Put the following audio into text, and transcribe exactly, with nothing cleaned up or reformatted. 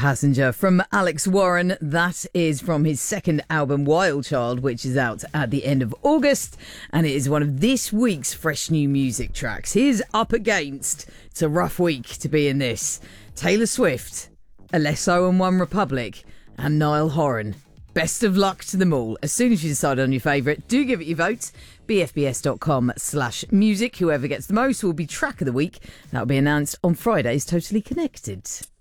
Passenger from Alex Warren. That is from his second album, Wild Child, which is out at the end of August. And it is one of this week's fresh new music tracks. Here's Up Against. It's a rough week to be in this. Taylor Swift, Alesso and One Republic, and Niall Horan. Best of luck to them all. As soon as you decide on your favourite, do give it your vote. b f b s dot com slash music. Whoever gets the most will be track of the week. That'll be announced on Friday's Totally Connected.